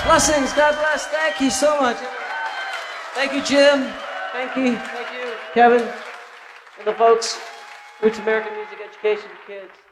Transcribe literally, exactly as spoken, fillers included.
Blessings. God bless. Thank you so much. Thank you, Jim. Thank you. Thank you, Kevin. And the folks. Roots American Music Education for Kids.